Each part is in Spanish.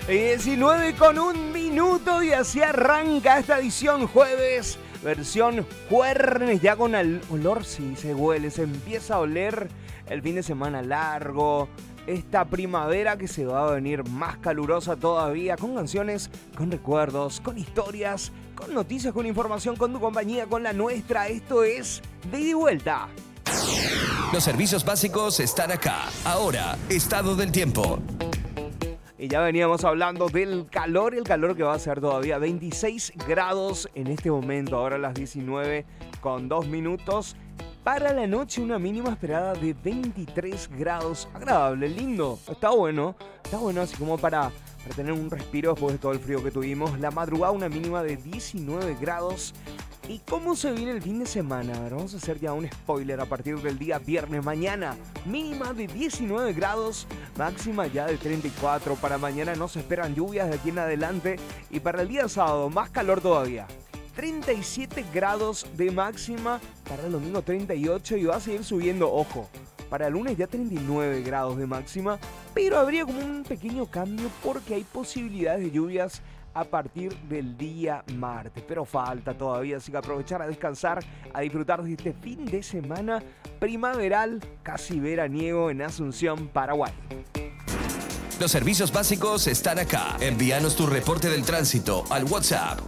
19:01 y así arranca esta edición jueves, versión jueves, ya con el olor, sí, se huele, se empieza a oler el fin de semana largo, esta primavera que se va a venir más calurosa todavía, con canciones, con recuerdos, con historias, con noticias, con información, con tu compañía, con la nuestra. Esto es De Ida y Vuelta. Los servicios básicos están acá. Ahora, estado del tiempo. Y ya veníamos hablando del calor, el calor que va a ser todavía 26 grados en este momento, ahora a las 19:02. Para la noche una mínima esperada de 23 grados, agradable, lindo, está bueno así como para tener un respiro después de todo el frío que tuvimos. La madrugada una mínima de 19 grados. ¿Y cómo se viene el fin de semana? A ver, vamos a hacer ya un spoiler a partir del día viernes. Mañana, mínima de 19 grados, máxima ya de 34. Para mañana no se esperan lluvias de aquí en adelante. Y para el día sábado, más calor todavía. 37 grados de máxima, para el domingo 38 y va a seguir subiendo, ojo. Para el lunes ya 39 grados de máxima, pero habría como un pequeño cambio porque hay posibilidades de lluvias a partir del día martes, pero falta todavía, así que aprovechar a descansar, a disfrutar de este fin de semana primaveral, casi veraniego en Asunción, Paraguay. Los servicios básicos están acá. Envíanos tu reporte del tránsito al WhatsApp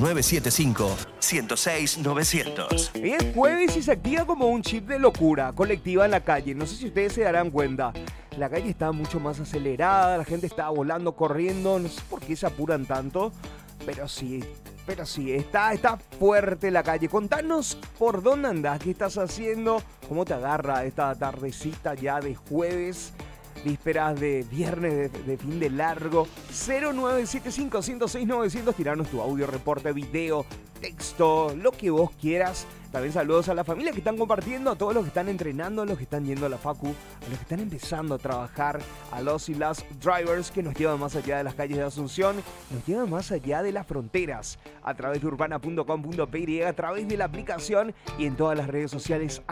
0975-106-900. Y es jueves y se activa como un chip de locura colectiva en la calle. No sé si ustedes se darán cuenta. La calle está mucho más acelerada, la gente está volando, corriendo. No sé por qué se apuran tanto, pero sí, está fuerte la calle. Contanos por dónde andás, qué estás haciendo, cómo te agarra esta tardecita ya de jueves, vísperas de viernes de fin de largo. 0975-106-900, tiranos tu audio, reporte, video, texto, lo que vos quieras. También saludos a la familia que están compartiendo, a todos los que están entrenando, a los que están yendo a la facu, a los que están empezando a trabajar, a los y las drivers que nos llevan más allá de las calles de Asunción, nos llevan más allá de las fronteras, a través de urbana.com.py, a través de la aplicación y en todas las redes sociales,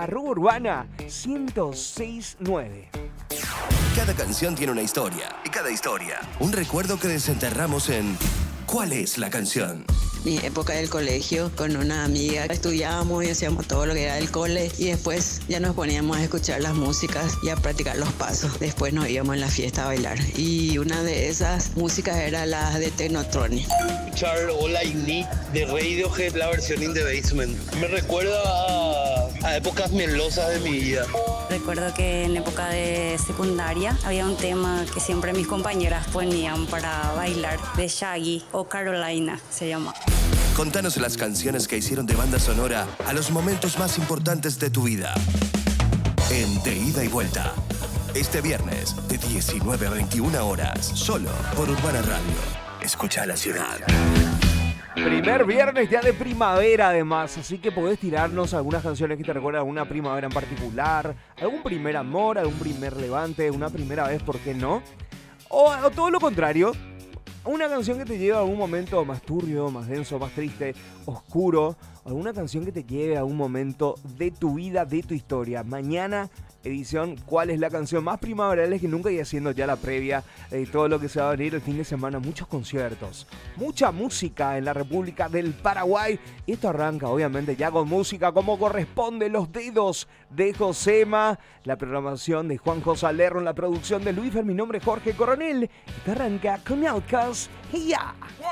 @urbana1069. Cada canción tiene una historia, y cada historia, un recuerdo que desenterramos en ¿cuál es la canción? Mi época del colegio, con una amiga, estudiábamos y hacíamos todo lo que era del cole y después ya nos poníamos a escuchar las músicas y a practicar los pasos. Después nos íbamos en la fiesta a bailar y una de esas músicas era la de Technotronic. Escuchar All I Need de Radiohead, la versión In The Basement. Me recuerda a épocas mielosas de mi vida. Recuerdo que en época de secundaria había un tema que siempre mis compañeras ponían para bailar, de Shaggy o Carolina se llama. Contanos las canciones que hicieron de banda sonora a los momentos más importantes de tu vida. En De Ida y Vuelta. Este viernes, de 19 a 21 horas, solo por Urbana Radio. Escucha la ciudad. Primer viernes ya de primavera además, así que podés tirarnos algunas canciones que te recuerdan a alguna primavera en particular, algún primer amor, algún primer levante, una primera vez, ¿por qué no? O todo lo contrario, una canción que te lleve a algún momento más turbio, más denso, más triste, oscuro, alguna canción que te lleve a un momento de tu vida, de tu historia. Mañana, edición ¿Cuál es la canción más primaveral que nunca? Y haciendo ya la previa de todo lo que se va a venir el fin de semana. Muchos conciertos, mucha música en la República del Paraguay. Y esto arranca obviamente ya con música como corresponde, Los Dedos de Josema, la programación de Juan José Alerro, en la producción de Luis Fer. Mi nombre es Jorge Coronel. Esto arranca con Outcast y ya.